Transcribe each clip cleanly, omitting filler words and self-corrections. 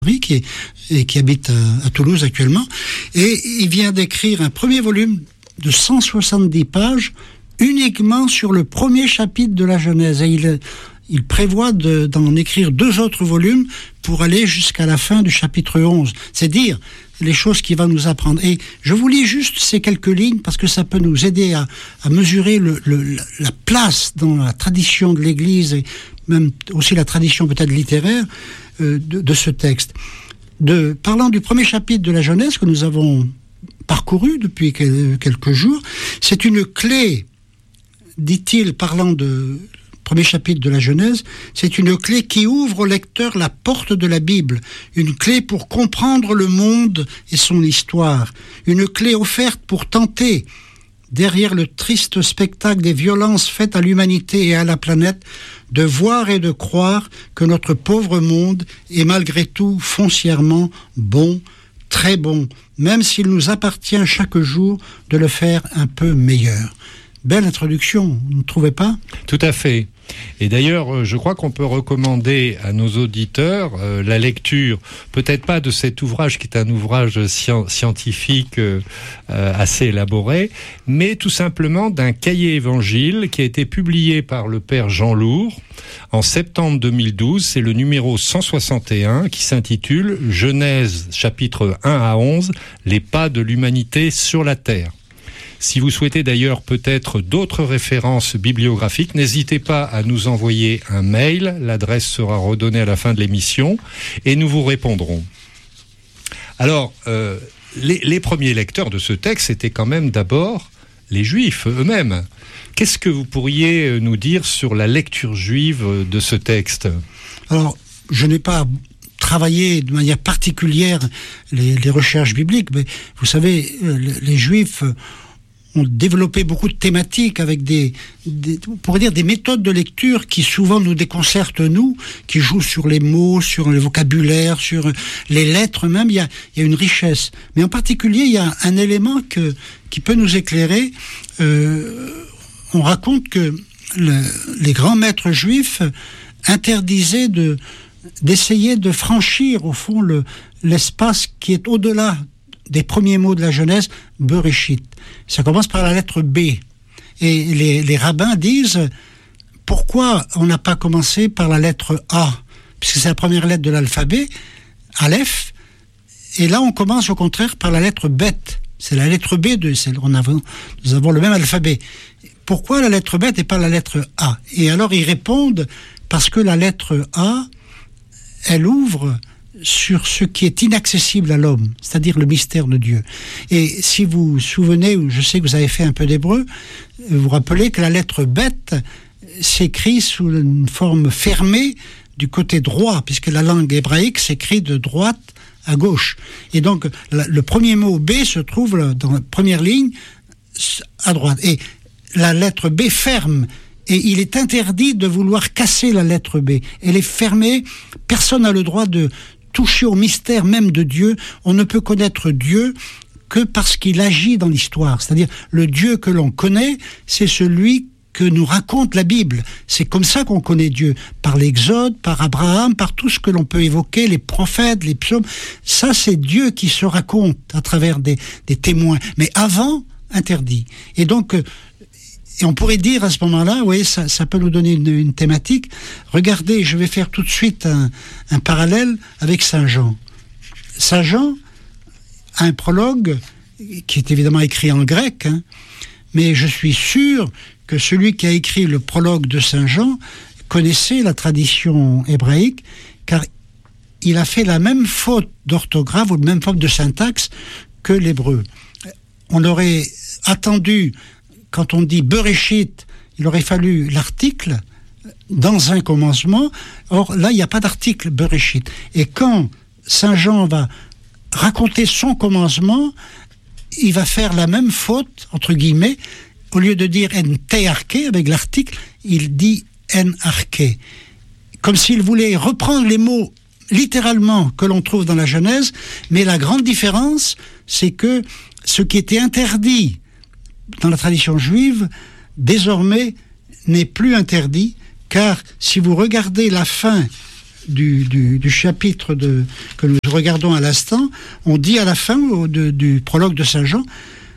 qui habite à Toulouse actuellement, et il vient d'écrire un premier volume de 170 pages uniquement sur le premier chapitre de la Genèse. Et il prévoit d'en écrire 2 autres volumes pour aller jusqu'à la fin du chapitre 11. C'est dire les choses qu'il va nous apprendre. Et je vous lis juste ces quelques lignes parce que ça peut nous aider à mesurer la place dans la tradition de l'Église et même aussi la tradition peut-être littéraire de ce texte. Parlant du premier chapitre de la Genèse que nous avons parcouru depuis quelques jours, c'est une clé, dit-il, parlant de premier chapitre de la Genèse, c'est une clé qui ouvre au lecteur la porte de la Bible, une clé pour comprendre le monde et son histoire, une clé offerte pour tenter, derrière le triste spectacle des violences faites à l'humanité et à la planète, de voir et de croire que notre pauvre monde est malgré tout foncièrement bon, très bon, même s'il nous appartient chaque jour de le faire un peu meilleur. Belle introduction, vous ne trouvez pas ? Tout à fait. Et d'ailleurs, je crois qu'on peut recommander à nos auditeurs la lecture, peut-être pas de cet ouvrage qui est un ouvrage scientifique assez élaboré, mais tout simplement d'un cahier évangile qui a été publié par le père Jean Lourd en septembre 2012. C'est le numéro 161 qui s'intitule « Genèse, chapitre 1 à 11, les pas de l'humanité sur la terre ». Si vous souhaitez d'ailleurs peut-être d'autres références bibliographiques, n'hésitez pas à nous envoyer un mail. L'adresse sera redonnée à la fin de l'émission et nous vous répondrons. Alors, les premiers lecteurs de ce texte étaient quand même d'abord les Juifs eux-mêmes. Qu'est-ce que vous pourriez nous dire sur la lecture juive de ce texte ? Alors, je n'ai pas travaillé de manière particulière les recherches bibliques, mais vous savez, les Juifs ont développé beaucoup de thématiques avec on pourrait dire des méthodes de lecture qui souvent nous déconcertent, nous, qui jouent sur les mots, sur le vocabulaire, sur les lettres même. Il y a une richesse. Mais en particulier, il y a un élément qui peut nous éclairer. On raconte que les grands maîtres juifs interdisaient d'essayer de franchir, au fond, l'espace qui est au-delà des premiers mots de la Genèse, Bereshit. Ça commence par la lettre B. Et les rabbins disent, pourquoi on n'a pas commencé par la lettre A ? Puisque c'est la première lettre de l'alphabet, Aleph. Et là, on commence au contraire par la lettre Bet. C'est la lettre B, nous avons le même alphabet. Pourquoi la lettre Bet et pas la lettre A ? Et alors, ils répondent, parce que la lettre A, elle ouvre sur ce qui est inaccessible à l'homme, c'est-à-dire le mystère de Dieu. Et si vous vous souvenez, je sais que vous avez fait un peu d'hébreu, vous vous rappelez que la lettre Bet s'écrit sous une forme fermée du côté droit, puisque la langue hébraïque s'écrit de droite à gauche. Et donc, le premier mot B se trouve dans la première ligne à droite. Et la lettre B ferme. Et il est interdit de vouloir casser la lettre B. Elle est fermée. Personne n'a le droit de toucher au mystère même de Dieu. On ne peut connaître Dieu que parce qu'il agit dans l'histoire. C'est-à-dire, le Dieu que l'on connaît, c'est celui que nous raconte la Bible. C'est comme ça qu'on connaît Dieu. Par l'Exode, par Abraham, par tout ce que l'on peut évoquer, les prophètes, les psaumes. Ça, c'est Dieu qui se raconte à travers des témoins. Mais avant, interdit. Et donc, et on pourrait dire à ce moment-là, vous voyez, ça peut nous donner une thématique. Regardez, je vais faire tout de suite un parallèle avec Saint Jean. Saint Jean a un prologue qui est évidemment écrit en grec, mais je suis sûr que celui qui a écrit le prologue de Saint Jean connaissait la tradition hébraïque, car il a fait la même faute d'orthographe ou la même faute de syntaxe que l'hébreu. On aurait attendu, quand on dit Bereshit, il aurait fallu l'article dans un commencement. Or, là, il n'y a pas d'article Bereshit. Et quand Saint Jean va raconter son commencement, il va faire la même faute, entre guillemets. Au lieu de dire en tearke avec l'article, il dit en arke. Comme s'il voulait reprendre les mots littéralement que l'on trouve dans la Genèse, mais la grande différence, c'est que ce qui était interdit dans la tradition juive, désormais, n'est plus interdit, car si vous regardez la fin du chapitre que nous regardons à l'instant, on dit à la fin du prologue de Saint Jean,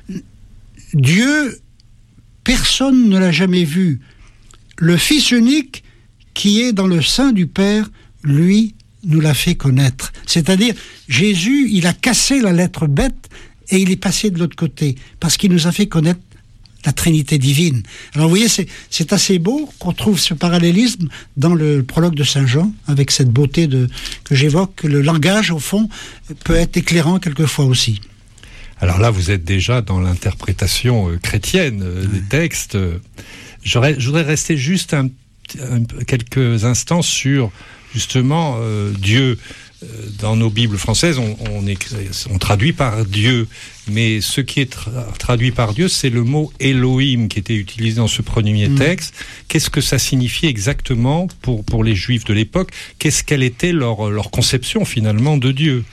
Dieu, personne ne l'a jamais vu. Le Fils unique qui est dans le sein du Père, lui, nous l'a fait connaître. C'est-à-dire, Jésus, il a cassé la lettre bête et il est passé de l'autre côté, parce qu'il nous a fait connaître la Trinité divine. Alors vous voyez, c'est assez beau qu'on trouve ce parallélisme dans le prologue de Saint Jean, avec cette beauté que j'évoque, que le langage, au fond, peut être éclairant quelquefois aussi. Alors là, vous êtes déjà dans l'interprétation chrétienne des textes. Je voudrais rester juste quelques instants sur, justement, Dieu. Dans nos Bibles françaises, on traduit par Dieu, mais ce qui est traduit par Dieu, c'est le mot Elohim qui était utilisé dans ce premier texte. Qu'est-ce que ça signifie exactement pour les Juifs de l'époque? Quelle était leur conception finalement de Dieu?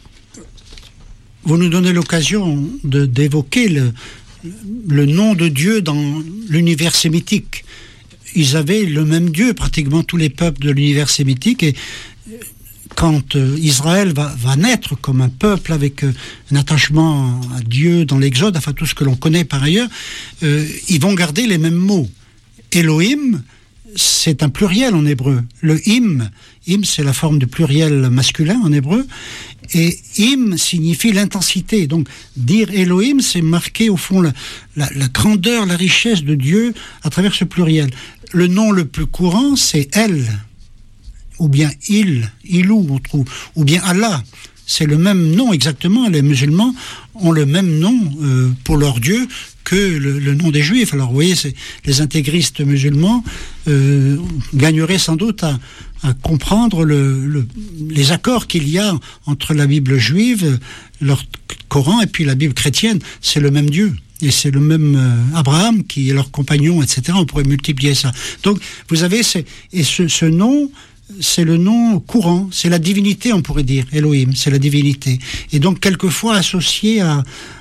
Vous nous donnez l'occasion d'évoquer le nom de Dieu dans l'univers sémitique. Ils avaient le même Dieu, pratiquement tous les peuples de l'univers sémitique, et quand Israël va naître comme un peuple avec un attachement à Dieu dans l'Exode, enfin tout ce que l'on connaît par ailleurs, ils vont garder les mêmes mots. Elohim, c'est un pluriel en hébreu. Le im, c'est la forme du pluriel masculin en hébreu, et im signifie l'intensité. Donc dire Elohim, c'est marquer au fond la grandeur, la richesse de Dieu à travers ce pluriel. Le nom le plus courant, c'est El, ou bien Ilou, on trouve, ou bien Allah. C'est le même nom exactement. Les musulmans ont le même nom pour leur Dieu que le nom des Juifs. Alors vous voyez, les intégristes musulmans gagneraient sans doute à comprendre les accords qu'il y a entre la Bible juive, leur Coran, et puis la Bible chrétienne. C'est le même Dieu. Et c'est le même Abraham qui est leur compagnon, etc. On pourrait multiplier ça. Donc vous avez ce nom. C'est le nom courant, c'est la divinité, on pourrait dire. Elohim, c'est la divinité. Et donc, quelquefois associé à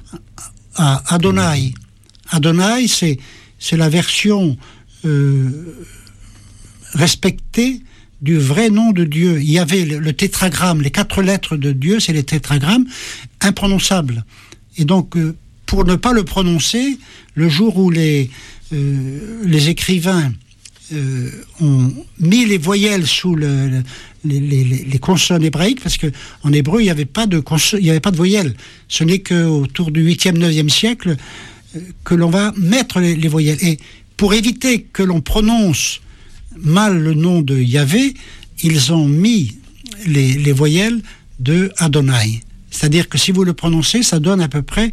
Adonai. Adonai, c'est la version respectée du vrai nom de Dieu. Il y avait le tétragramme, les 4 lettres de Dieu, c'est les tétragrammes imprononçables. Et donc, pour ne pas le prononcer, le jour où les écrivains ont mis les voyelles sous les consonnes hébraïques, parce que en hébreu il n'y avait pas de voyelles. Ce n'est qu'autour du 8e, 9e siècle que l'on va mettre les voyelles. Et pour éviter que l'on prononce mal le nom de Yahvé, ils ont mis les voyelles de Adonai. C'est-à-dire que si vous le prononcez, ça donne à peu près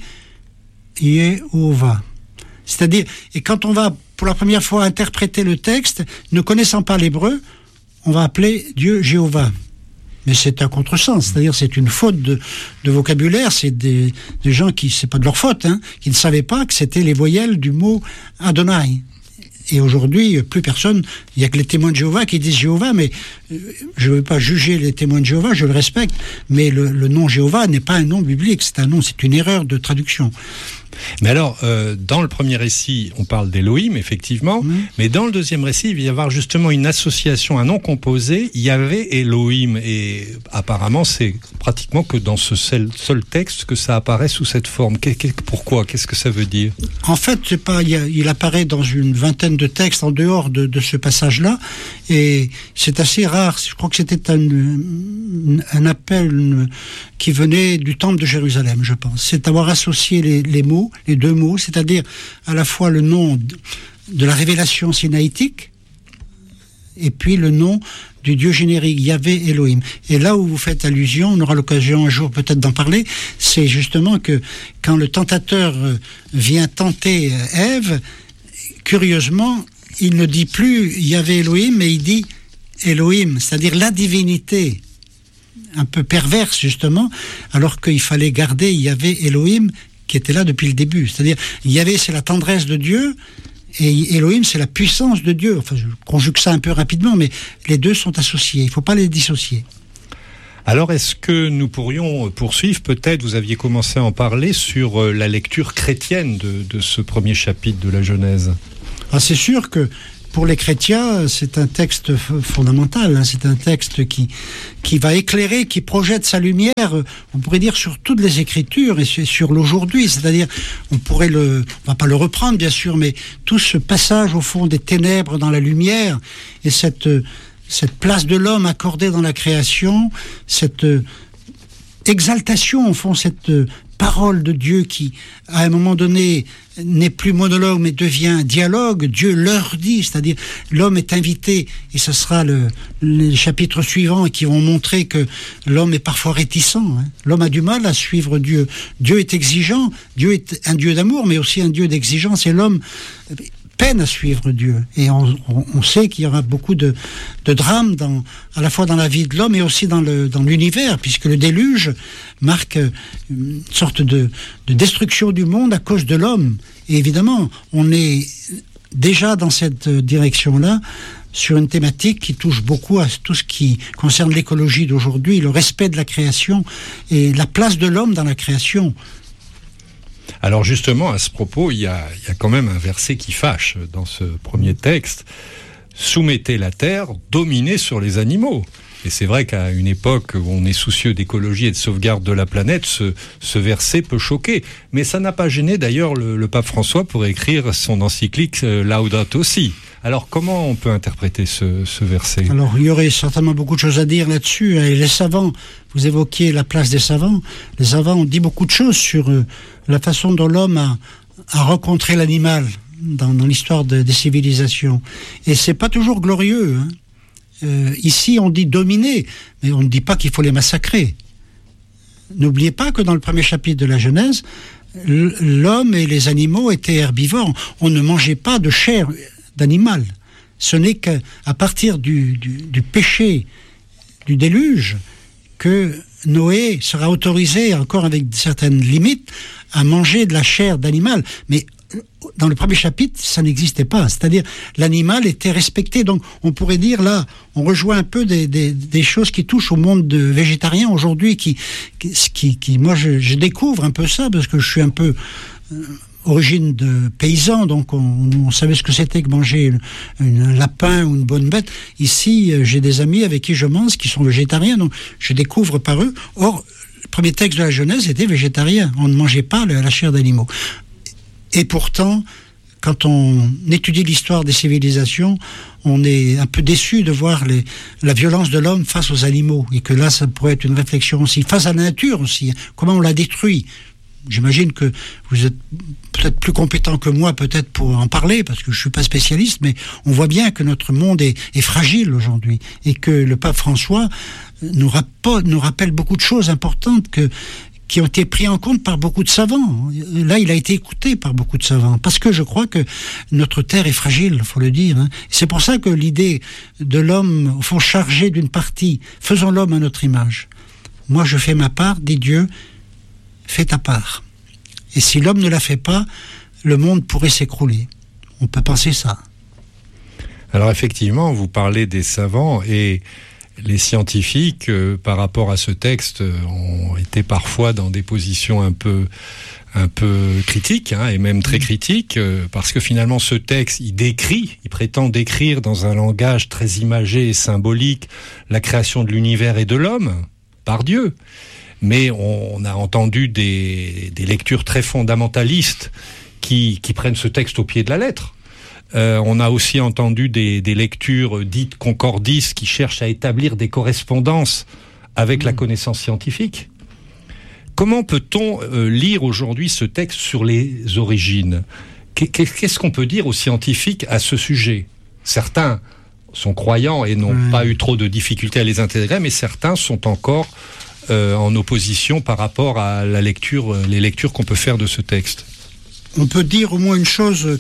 Yehovah. C'est-à-dire, et quand on va pour la première fois interpréter le texte, ne connaissant pas l'hébreu, on va appeler Dieu Jéhovah. Mais c'est un contresens, c'est-à-dire c'est une faute de vocabulaire, c'est des gens qui, c'est pas de leur faute, qui ne savaient pas que c'était les voyelles du mot Adonai. Et aujourd'hui, plus personne, il n'y a que les témoins de Jéhovah qui disent Jéhovah, mais je ne veux pas juger les témoins de Jéhovah, je le respecte, mais le nom Jéhovah n'est pas un nom biblique, c'est une erreur de traduction. Mais alors, dans le premier récit, on parle d'Elohim, effectivement, mais dans le deuxième récit, il va y avoir justement une association, un nom composé, Yahvé Elohim, et apparemment, c'est pratiquement que dans ce seul texte que ça apparaît sous cette forme. Pourquoi? Qu'est-ce que ça veun dire? En fait, il apparaît dans une vingtaine de textes en dehors de ce passage-là, et c'est assez rare. Je crois que c'était un appel qui venait du temple de Jérusalem, je pense. C'est avoir associé les mots, les deux mots, c'est-à-dire à la fois le nom de la révélation sinaïtique et puis le nom du Dieu générique, Yahvé Elohim. Et là où vous faites allusion, on aura l'occasion un jour peut-être d'en parler, c'est justement que quand le tentateur vient tenter Ève, curieusement, il ne dit plus Yahvé Elohim, mais il dit Elohim, c'est-à-dire la divinité, un peu perverse justement, alors qu'il fallait garder Yahvé Elohim qui était là depuis le début. C'est-à-dire, Yahvé c'est la tendresse de Dieu, et Elohim c'est la puissance de Dieu. Enfin, je conjugue ça un peu rapidement, mais les deux sont associés, il ne faut pas les dissocier. Alors, est-ce que nous pourrions poursuivre, peut-être, vous aviez commencé à en parler, sur la lecture chrétienne de ce premier chapitre de la Genèse? C'est sûr que pour les chrétiens, c'est un texte fondamental, hein. C'est un texte qui va éclairer, qui projette sa lumière, on pourrait dire, sur toutes les Écritures et sur l'aujourd'hui. C'est-à-dire, on va pas le reprendre, bien sûr, mais tout ce passage au fond des ténèbres dans la lumière, et cette place de l'homme accordée dans la création, cette exaltation, au fond, cette parole de Dieu qui, à un moment donné, n'est plus monologue, mais devient dialogue. Dieu leur dit, c'est-à-dire l'homme est invité, et ce sera les chapitres suivants qui vont montrer que l'homme est parfois réticent. Hein. L'homme a du mal à suivre Dieu. Dieu est exigeant, Dieu est un Dieu d'amour, mais aussi un Dieu d'exigence, et l'homme peine à suivre Dieu. Et on sait qu'il y aura beaucoup de drames à la fois dans la vie de l'homme et aussi dans l'univers, puisque le déluge marque une sorte de destruction du monde à cause de l'homme. Et évidemment, on est déjà dans cette direction-là, sur une thématique qui touche beaucoup à tout ce qui concerne l'écologie d'aujourd'hui, le respect de la création et la place de l'homme dans la création. Alors justement, à ce propos, il y a quand même un verset qui fâche dans ce premier texte. « Soumettez la terre, dominez sur les animaux ». Et c'est vrai qu'à une époque où on est soucieux d'écologie et de sauvegarde de la planète, ce verset peut choquer. Mais ça n'a pas gêné d'ailleurs le pape François pour écrire son encyclique Laudato Si. Alors comment on peut interpréter ce verset ? Alors il y aurait certainement beaucoup de choses à dire là-dessus. Et les savants, vous évoquiez la place des savants. Les savants ont dit beaucoup de choses sur la façon dont l'homme a rencontré l'animal dans l'histoire des civilisations. Et c'est pas toujours glorieux, hein. Ici, on dit dominer, mais on ne dit pas qu'il faut les massacrer. N'oubliez pas que dans le premier chapitre de la Genèse, l'homme et les animaux étaient herbivores. On ne mangeait pas de chair d'animal. Ce n'est qu'à partir du péché, du déluge, que Noé sera autorisé, encore avec certaines limites, à manger de la chair d'animal. Mais dans le premier chapitre, ça n'existait pas. C'est-à-dire, l'animal était respecté. Donc, on pourrait dire, là, on rejoint un peu des choses qui touchent au monde végétarien aujourd'hui, qui moi, je découvre un peu ça, parce que je suis un peu origine de paysan, donc on savait ce que c'était que manger un lapin ou une bonne bête. Ici, j'ai des amis avec qui je mange qui sont végétariens, donc je découvre par eux. Or, le premier texte de la Genèse était végétarien. On ne mangeait pas la chair d'animaux. Et pourtant, quand on étudie l'histoire des civilisations, on est un peu déçu de voir la violence de l'homme face aux animaux. Et que là, ça pourrait être une réflexion aussi. Face à la nature aussi. Comment on la détruit. J'imagine que vous êtes peut-être plus compétent que moi, peut-être pour en parler, parce que je suis pas spécialiste, mais on voit bien que notre monde est fragile aujourd'hui. Et que le pape François nous rappelle beaucoup de choses importantes qui ont été pris en compte par beaucoup de savants. Là, il a été écouté par beaucoup de savants, parce que je crois que notre terre est fragile, il faut le dire. Hein. C'est pour ça que l'idée de l'homme, au fond, chargé d'une partie, faisons l'homme à notre image. Moi, je fais ma part, dit Dieu, fais ta part. Et si l'homme ne la fait pas, le monde pourrait s'écrouler. On peut penser ça. Alors effectivement, vous parlez des savants et les scientifiques, par rapport à ce texte, ont été parfois dans des positions un peu critiques, hein, et même très critiques, parce que finalement ce texte, il prétend décrire dans un langage très imagé et symbolique la création de l'univers et de l'homme par Dieu. Mais on a entendu des lectures très fondamentalistes qui prennent ce texte au pied de la lettre. On a aussi entendu des lectures dites concordistes qui cherchent à établir des correspondances avec la connaissance scientifique. Comment peut-on lire aujourd'hui ce texte sur les origines ? Qu'est-ce qu'on peut dire aux scientifiques à ce sujet ? Certains sont croyants et n'ont pas eu trop de difficultés à les intégrer, mais certains sont encore en opposition par rapport à les lectures qu'on peut faire de ce texte. On peut dire au moins une chose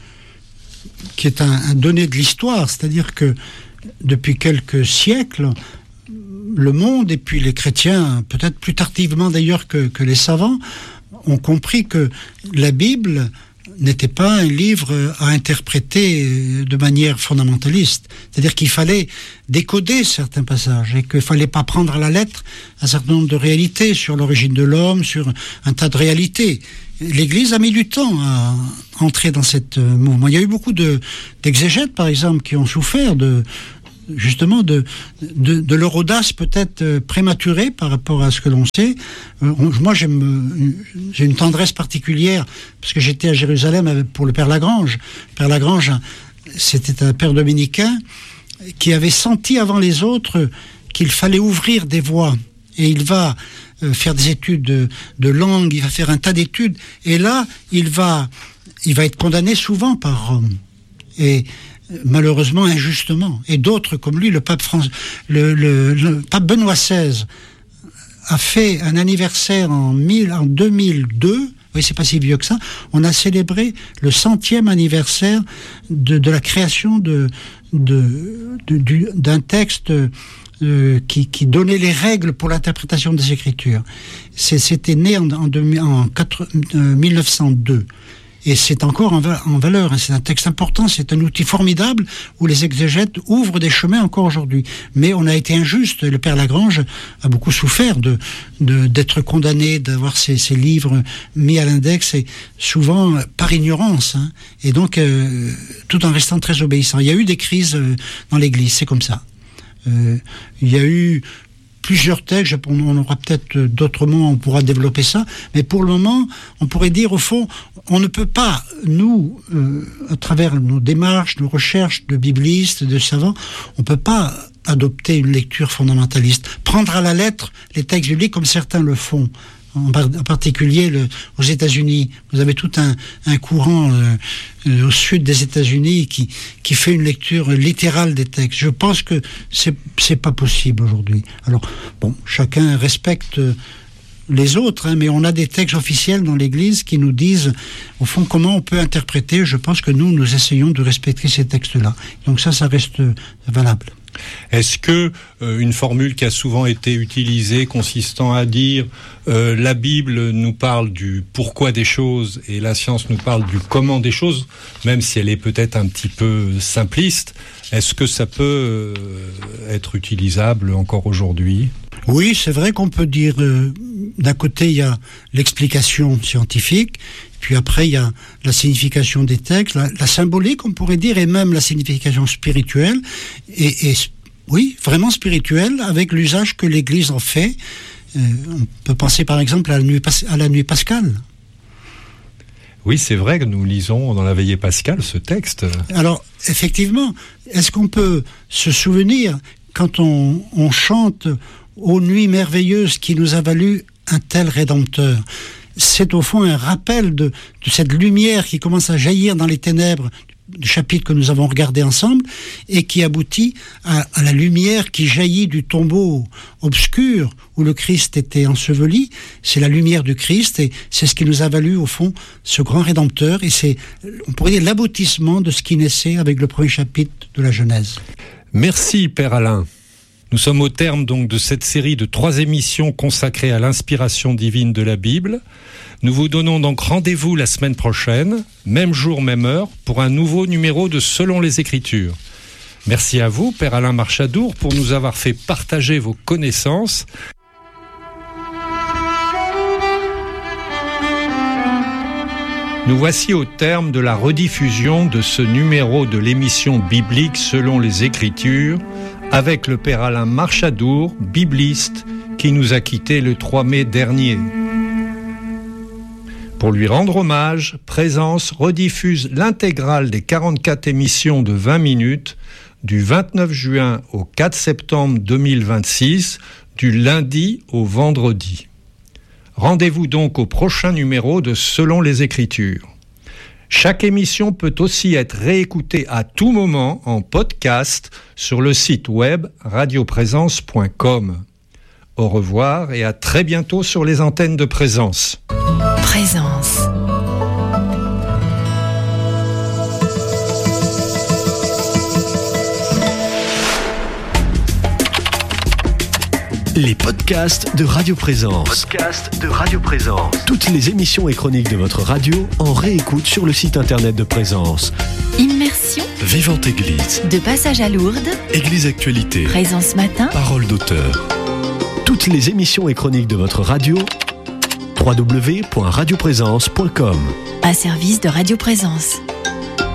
qui est un donné de l'histoire, c'est-à-dire que depuis quelques siècles, le monde, et puis les chrétiens, peut-être plus tardivement d'ailleurs que les savants, ont compris que la Bible n'était pas un livre à interpréter de manière fondamentaliste. C'est-à-dire qu'il fallait décoder certains passages et qu'il ne fallait pas prendre à la lettre un certain nombre de réalités sur l'origine de l'homme, sur un tas de réalités. L'Église a mis du temps à entrer dans cette mouvement. Il y a eu beaucoup d'exégètes, par exemple, qui ont souffert justement de leur audace peut-être prématurée par rapport à ce que l'on sait. Moi, j'ai une tendresse particulière parce que j'étais à Jérusalem pour le Père Lagrange. Père Lagrange, c'était un père dominicain qui avait senti avant les autres qu'il fallait ouvrir des voies. Et il va faire des études de langue, il va faire un tas d'études. Et là, il va être condamné souvent par Rome. Et malheureusement injustement. Et d'autres comme lui, le pape Benoît XVI a fait un anniversaire en 2002. Oui, c'est pas si vieux que ça. On a célébré le 100e anniversaire de la création d'un texte qui donnait les règles pour l'interprétation des Écritures. C'était né en 1902. Et c'est encore en valeur. C'est un texte important, c'est un outil formidable où les exégètes ouvrent des chemins encore aujourd'hui. Mais on a été injuste. Le Père Lagrange a beaucoup souffert d'être condamné, d'avoir ses livres mis à l'index, et souvent par ignorance. Et donc, tout en restant très obéissant. Il y a eu des crises dans l'Église, c'est comme ça. Il y a eu plusieurs textes, on aura peut-être d'autres mots, on pourra développer ça, mais pour le moment, on pourrait dire au fond, on ne peut pas, nous, à travers nos démarches, nos recherches de biblistes, de savants, on ne peut pas adopter une lecture fondamentaliste, prendre à la lettre les textes bibliques comme certains le font. En particulier aux États-Unis. Vous avez tout un courant au sud des États-Unis qui fait une lecture littérale des textes. Je pense que c'est pas possible aujourd'hui. Alors, bon, chacun respecte les autres, mais on a des textes officiels dans l'Église qui nous disent, au fond, comment on peut interpréter. Je pense que nous essayons de respecter ces textes-là. Donc ça reste valable. Est-ce que une formule qui a souvent été utilisée consistant à dire la Bible nous parle du pourquoi des choses et la science nous parle du comment des choses, même si elle est peut-être un petit peu simpliste, est-ce que ça peut être utilisable encore aujourd'hui ? Oui, c'est vrai qu'on peut dire, d'un côté il y a l'explication scientifique, puis après il y a la signification des textes, la symbolique on pourrait dire, et même la signification spirituelle, et oui, vraiment spirituelle, avec l'usage que l'Église en fait. On peut penser par exemple à la nuit pascale. Oui, c'est vrai que nous lisons dans la veillée pascale ce texte. Alors, effectivement, est-ce qu'on peut se souvenir, quand on chante « Ô nuit merveilleuse qui nous a valu un tel Rédempteur », c'est au fond un rappel de cette lumière qui commence à jaillir dans les ténèbres du chapitre que nous avons regardé ensemble et qui aboutit à la lumière qui jaillit du tombeau obscur où le Christ était enseveli. C'est la lumière du Christ et c'est ce qui nous a valu au fond ce grand Rédempteur, et c'est, on pourrait dire, l'aboutissement de ce qui naissait avec le premier chapitre de la Genèse. Merci Père Alain. Nous sommes au terme donc de cette série de 3 émissions consacrées à l'inspiration divine de la Bible. Nous vous donnons donc rendez-vous la semaine prochaine, même jour, même heure, pour un nouveau numéro de Selon les Écritures. Merci à vous, Père Alain Marchadour, pour nous avoir fait partager vos connaissances. Nous voici au terme de la rediffusion de ce numéro de l'émission biblique Selon les Écritures, avec le Père Alain Marchadour, bibliste, qui nous a quittés le 3 mai dernier. Pour lui rendre hommage, Présence rediffuse l'intégrale des 44 émissions de 20 minutes du 29 juin au 4 septembre 2026, du lundi au vendredi. Rendez-vous donc au prochain numéro de Selon les Écritures. Chaque émission peut aussi être réécoutée à tout moment en podcast sur le site web radioprésence.com. Au revoir et à très bientôt sur les antennes de Présence. Présence. Les podcasts de Radio Présence. Toutes les émissions et chroniques de votre radio en réécoute sur le site internet de Présence. Immersion. Vivante Église. De passage à Lourdes. Église Actualité. Présence matin. Parole d'auteur. Toutes les émissions et chroniques de votre radio. www.radioprésence.com. Un service de Radio Présence.